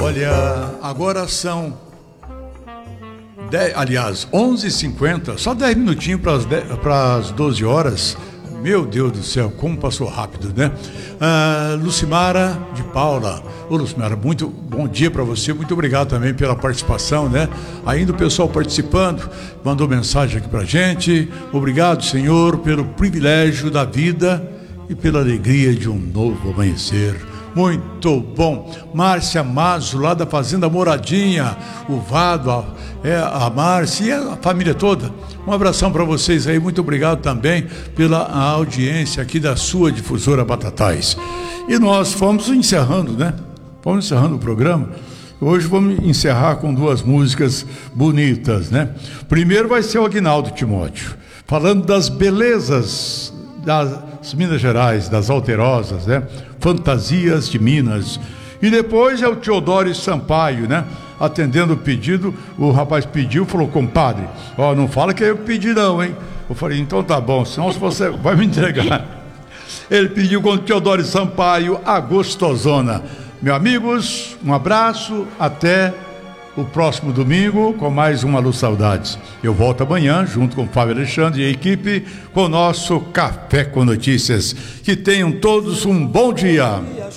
Olha, agora são 11h50, só 10 minutinhos para as 12 horas. Meu Deus do céu, como passou rápido, né? Lucimara de Paula. Ô, Lucimara, muito bom dia para você, muito obrigado também pela participação, né? Ainda o pessoal participando, mandou mensagem aqui pra gente. Obrigado, Senhor, pelo privilégio da vida e pela alegria de um novo amanhecer. Muito bom. Márcia Mazo, lá da Fazenda Moradinha, o Vado, a Márcia e a família toda. Um abração para vocês aí, muito obrigado também pela audiência aqui da sua difusora Batatais. E nós fomos encerrando, né? Vamos encerrando o programa. Hoje vamos encerrar com duas músicas bonitas, né? Primeiro vai ser o Aguinaldo Timóteo, falando das belezas das Minas Gerais, das Alterosas, né? Fantasias de Minas. E depois é o Teodoro Sampaio, né? Atendendo o pedido, o rapaz pediu, falou: compadre, ó, não fala que eu pedi não, hein? Eu falei: então tá bom, senão você vai me entregar. Ele pediu com o Teodoro Sampaio, a Gostosona. Meus amigos, um abraço, até o próximo domingo com mais uma Alô Saudades. Eu volto amanhã junto com o Fábio Alexandre e a equipe com o nosso Café com Notícias. Que tenham todos um bom dia.